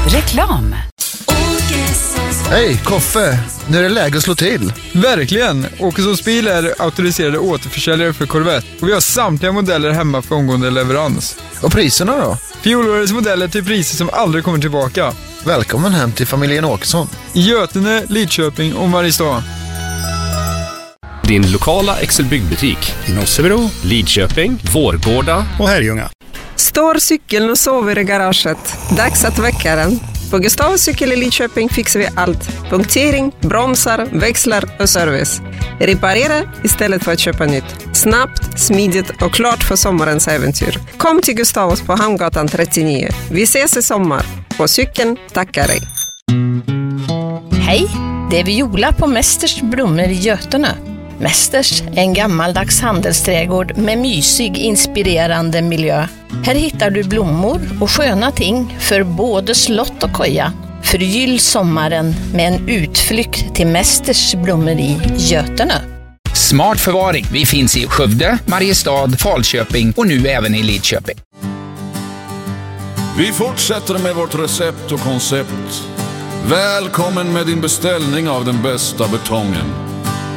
Reklam. Hej, Koffe. Nu är det läge att slå till. Verkligen! Åkessons bil är auktoriserade återförsäljare för Corvette. Och vi har samtliga modeller hemma för omgående leverans. Och priserna då? Fjolårets modeller till priser som aldrig kommer tillbaka. Välkommen hem till familjen Åkesson. I Götene, Lidköping och Mariestad. Din lokala Excel-byggbutik i Nossebro, Lidköping, Vårgårda och Herrljunga. Står cykeln och sover i garaget. Dags att väcka den. På Gustavs cykel i Lidköping fixar vi allt. Punktering, bromsar, växlar och service. Reparera istället för att köpa nytt. Snabbt, smidigt och klart för sommarens äventyr. Kom till Gustavs på Hamngatan 39. Vi ses i sommar. På cykeln tackar dig. Hej, det är Viola på Mästers blommor i Götene. Mästers är en gammaldags handelsträdgård med mysig, inspirerande miljö. Här hittar du blommor och sköna ting för både slott och koja. Förgyll sommaren med en utflykt till Mästers blommor i Götene. Smart förvaring. Vi finns i Skövde, Mariestad, Falköping och nu även i Lidköping. Vi fortsätter med vårt recept och koncept. Välkommen med din beställning av den bästa betongen.